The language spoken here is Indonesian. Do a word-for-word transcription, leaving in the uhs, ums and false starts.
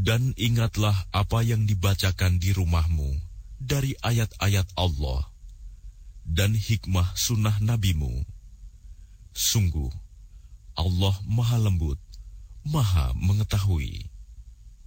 Dan ingatlah apa yang dibacakan di rumahmu dari ayat-ayat Allah dan hikmah sunnah nabimu. Sungguh, Allah Maha Lembut, Maha Mengetahui.